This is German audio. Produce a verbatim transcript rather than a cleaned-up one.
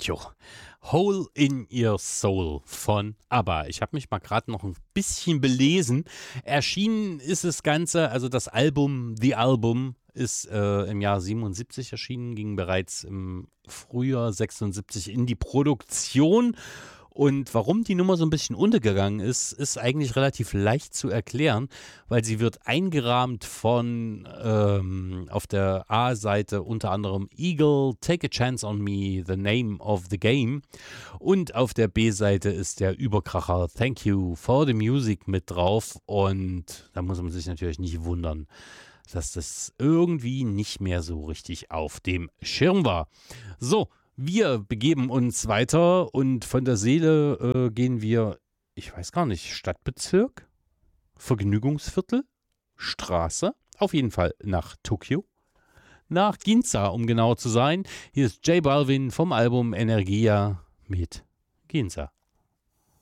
Jo, Hole in Your Soul von ABBA. Ich habe mich mal gerade noch ein bisschen belesen. Erschienen ist das Ganze, also das Album, The Album, ist äh, im Jahr siebenundsiebzig erschienen, ging bereits im Frühjahr sechsundsiebzig in die Produktion. Und warum die Nummer so ein bisschen untergegangen ist, ist eigentlich relativ leicht zu erklären, weil sie wird eingerahmt von ähm, auf der A-Seite unter anderem Eagle, Take a Chance on Me, The Name of the Game, und auf der B-Seite ist der Überkracher Thank You for the Music mit drauf, und da muss man sich natürlich nicht wundern, dass das irgendwie nicht mehr so richtig auf dem Schirm war. So, wir begeben uns weiter und von der Seele äh, gehen wir, ich weiß gar nicht, Stadtbezirk, Vergnügungsviertel, Straße, auf jeden Fall nach Tokio, nach Ginza, um genau zu sein. Hier ist J Balvin vom Album Energia mit Ginza.